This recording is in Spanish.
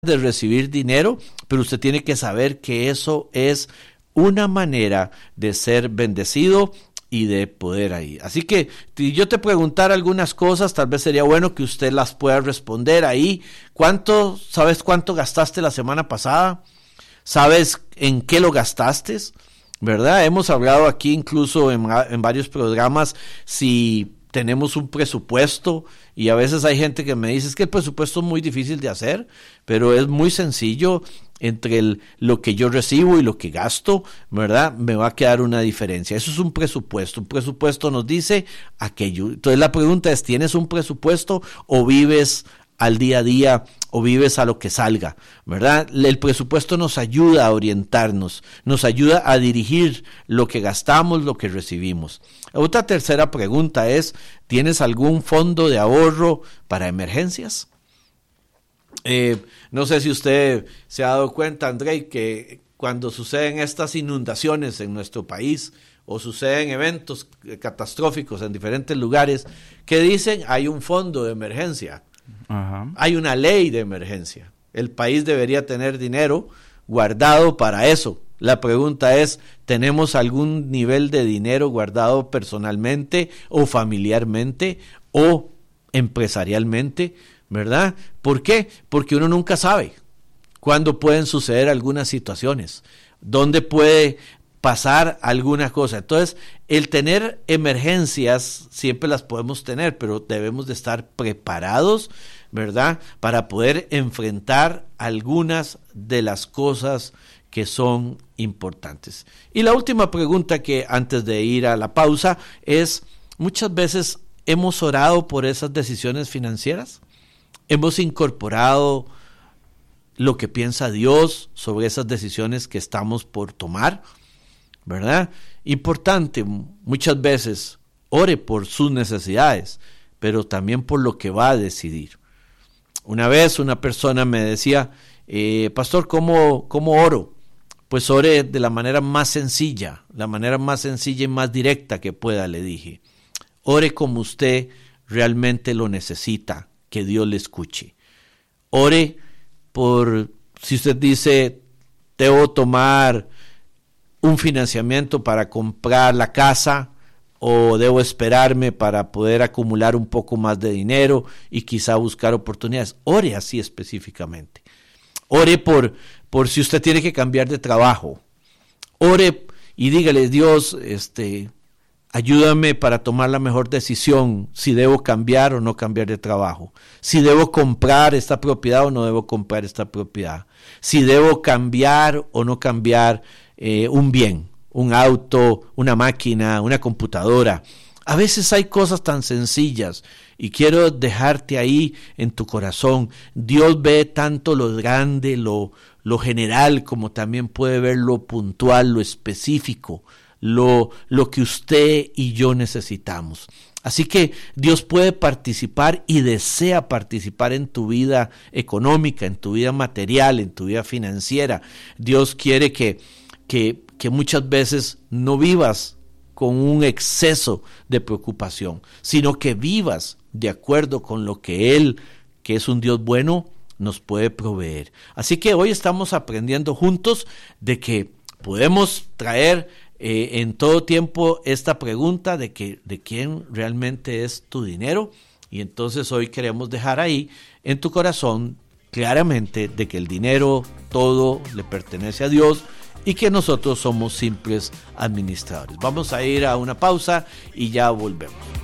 de recibir dinero, pero usted tiene que saber que eso es una manera de ser bendecido y de poder ahí. Así que si yo te preguntara algunas cosas, tal vez sería bueno que usted las pueda responder ahí. ¿Sabes cuánto gastaste la semana pasada? ¿Sabes en qué lo gastaste? ¿Verdad? Hemos hablado aquí incluso en varios programas si tenemos un presupuesto, y a veces hay gente que me dice es que el presupuesto es muy difícil de hacer, pero es muy sencillo. Entre lo que yo recibo y lo que gasto, ¿verdad? Me va a quedar una diferencia. Eso es un presupuesto. Un presupuesto nos dice aquello. Entonces la pregunta es, ¿tienes un presupuesto o vives al día a día o vives a lo que salga, ¿verdad? El presupuesto nos ayuda a orientarnos, nos ayuda a dirigir lo que gastamos, lo que recibimos. Otra tercera pregunta es, ¿tienes algún fondo de ahorro para emergencias? No sé si usted se ha dado cuenta, Andrei, que cuando suceden estas inundaciones en nuestro país o suceden eventos catastróficos en diferentes lugares, que dicen hay un fondo de emergencia. Ajá. Hay una ley de emergencia. El país debería tener dinero guardado para eso. La pregunta es, ¿tenemos algún nivel de dinero guardado personalmente o familiarmente o empresarialmente? ¿Verdad? ¿Por qué? Porque uno nunca sabe cuándo pueden suceder algunas situaciones, dónde puede pasar alguna cosa. Entonces, el tener emergencias siempre las podemos tener, pero debemos de estar preparados, ¿verdad? Para poder enfrentar algunas de las cosas que son importantes. Y la última pregunta que antes de ir a la pausa es, muchas veces hemos orado por esas decisiones financieras. Hemos incorporado lo que piensa Dios sobre esas decisiones que estamos por tomar, ¿verdad? Importante, muchas veces ore por sus necesidades, pero también por lo que va a decidir. Una vez una persona me decía, pastor, ¿cómo oro? Pues ore de la manera más sencilla y más directa que pueda, le dije. Ore como usted realmente lo necesita, que Dios le escuche. Ore por, si usted dice, debo tomar un financiamiento para comprar la casa o debo esperarme para poder acumular un poco más de dinero y quizá buscar oportunidades. Ore así específicamente. Ore por si usted tiene que cambiar de trabajo. Ore y dígale, Dios, ayúdame para tomar la mejor decisión, si debo cambiar o no cambiar de trabajo, si debo comprar esta propiedad o no debo comprar esta propiedad, si debo cambiar o no cambiar un bien, un auto, una máquina, una computadora. A veces hay cosas tan sencillas y quiero dejarte ahí en tu corazón. Dios ve tanto lo grande, lo general, como también puede ver lo puntual, lo específico, lo que usted y yo necesitamos. Así que Dios puede participar y desea participar en tu vida económica, en tu vida material, en tu vida financiera. Dios quiere que muchas veces no vivas con un exceso de preocupación, sino que vivas de acuerdo con lo que Él, que es un Dios bueno, nos puede proveer. Así que hoy estamos aprendiendo juntos de que podemos traer en todo tiempo esta pregunta de quién realmente es tu dinero, y entonces hoy queremos dejar ahí en tu corazón claramente de que el dinero todo le pertenece a Dios y que nosotros somos simples administradores. Vamos a ir a una pausa y ya volvemos.